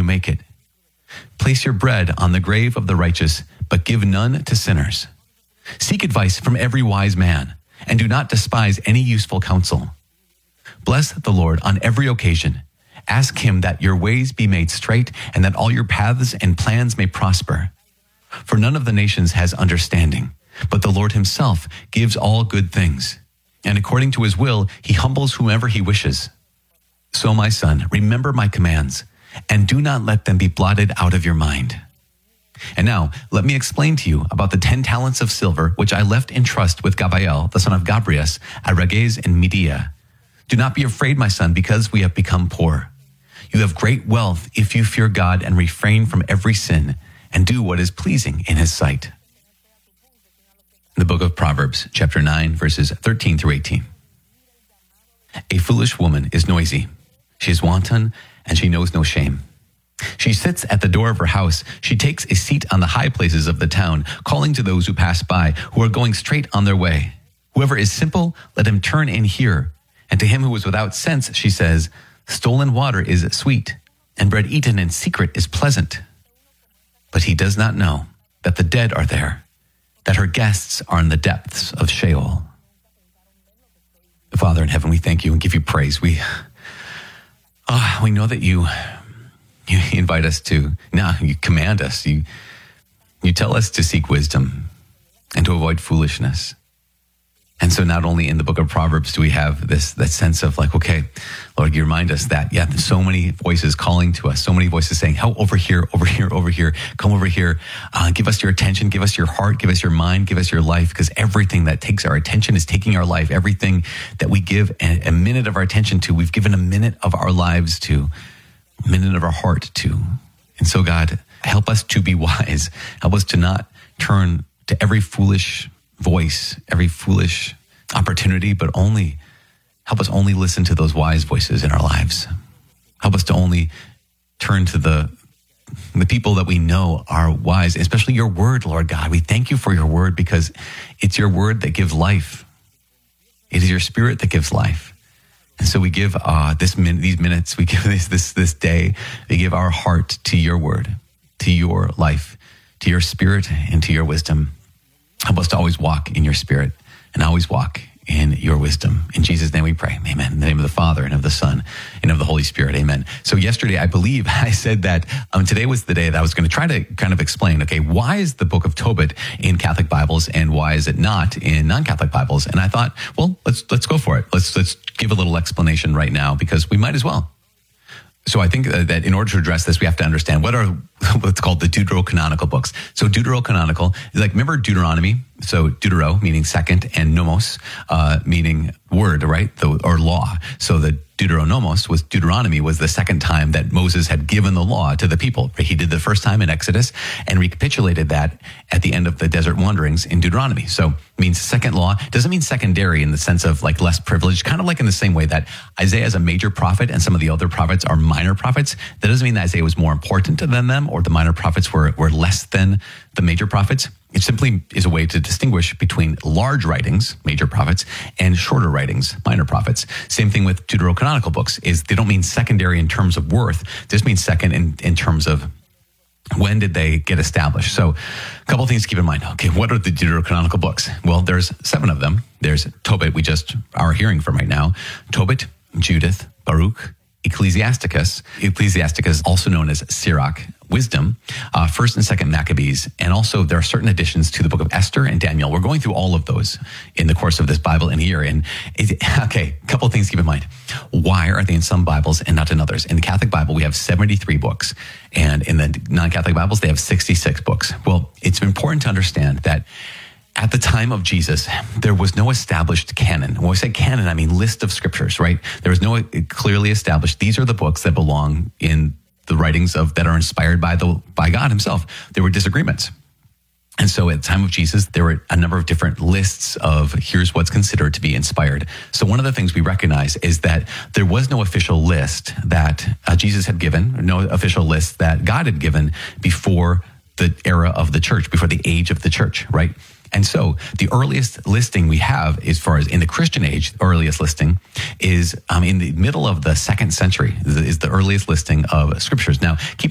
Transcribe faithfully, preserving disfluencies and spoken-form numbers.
you make it. Place your bread on the grave of the righteous, but give none to sinners. Seek advice from every wise man, and do not despise any useful counsel. Bless the Lord on every occasion. Ask him that your ways be made straight, and that all your paths and plans may prosper. For none of the nations has understanding, but the Lord himself gives all good things. And according to his will, he humbles whomever he wishes. So, my son, remember my commands, and do not let them be blotted out of your mind. And now, let me explain to you about the ten talents of silver, which I left in trust with Gabael, the son of Gabrias, at Rages in Media. Do not be afraid, my son, because we have become poor. You have great wealth if you fear God and refrain from every sin, and do what is pleasing in his sight. The book of Proverbs, chapter nine, verses thirteen through eighteen. A foolish woman is noisy. She is wanton, and she knows no shame. She sits at the door of her house. She takes a seat on the high places of the town, calling to those who pass by, who are going straight on their way. Whoever is simple, let him turn in here. And to him who is without sense, she says, stolen water is sweet, and bread eaten in secret is pleasant. But he does not know that the dead are there, that her guests are in the depths of Sheol. Father in heaven, we thank you and give you praise. We, uh, we know that you, you invite us to, now you command us, you, you tell us to seek wisdom and to avoid foolishness. And so not only in the book of Proverbs do we have this, that sense of like, okay, Lord, you remind us that, yeah, there's so many voices calling to us, so many voices saying, help over here, over here, over here, come over here, uh, give us your attention, give us your heart, give us your mind, give us your life, because everything that takes our attention is taking our life. Everything that we give a, a minute of our attention to, we've given a minute of our lives to, a minute of our heart to. And so God, help us to be wise. Help us to not turn to every foolish voice, every foolish opportunity, but only help us only listen to those wise voices in our lives. Help us to only turn to the the people that we know are wise, especially your word, Lord God. We thank you for your word because it's your word that gives life. It is your spirit that gives life. And so we give uh, this min- these minutes, we give this, this this day, we give our heart to your word, to your life, to your spirit, and to your wisdom. Help us to always walk in your spirit and always walk in your wisdom. In Jesus' name we pray. Amen. In the name of the Father and of the Son and of the Holy Spirit. Amen. So yesterday, I believe I said that um, today was the day that I was going to try to kind of explain, okay, why is the book of Tobit in Catholic Bibles and why is it not in non-Catholic Bibles? And I thought, well, let's let's go for it. Let's let's give a little explanation right now because we might as well. So I think that in order to address this, we have to understand what are what's called the deuterocanonical books. So deuterocanonical is like, remember Deuteronomy? So deutero meaning second and nomos uh, meaning word, right? The, or law. So the Deuteronomos was Deuteronomy was the second time that Moses had given the law to the people. He did the first time in Exodus and recapitulated that at the end of the desert wanderings in Deuteronomy. So it means second law. Doesn't mean secondary in the sense of like less privileged, kind of like in the same way that Isaiah is a major prophet and some of the other prophets are minor prophets. That doesn't mean that Isaiah was more important than them or the minor prophets were, were less than the major prophets. It simply is a way to distinguish between large writings, major prophets, and shorter writings, minor prophets. Same thing with deuterocanonical books, is they don't mean secondary in terms of worth. This means second in, in terms of when did they get established. So a couple of things to keep in mind. Okay, what are the deuterocanonical books? Well, there's seven of them. There's Tobit, we just are hearing from right now. Tobit, Judith, Baruch, Ecclesiasticus. Ecclesiasticus, also known as Sirach, Wisdom, uh, First and Second Maccabees, and also there are certain additions to the book of Esther and Daniel. We're going through all of those in the course of this Bible in a year. And it, okay, a couple of things to keep in mind. Why are they in some Bibles and not in others? In the Catholic Bible, we have seventy-three books, and in the non-Catholic Bibles, they have sixty-six books. Well, it's important to understand that at the time of Jesus, there was no established canon. When we say canon, I mean list of scriptures, right? There was no clearly established, these are the books that belong in the writings of that are inspired by the by God himself. There were disagreements. And so at the time of Jesus, there were a number of different lists of here's what's considered to be inspired. So one of the things we recognize is that there was no official list that uh, Jesus had given, no official list that God had given before the era of the church, before the age of the church, right? And so the earliest listing we have, as far as in the Christian age, the earliest listing is um, in the middle of the second century is the earliest listing of scriptures. Now, keep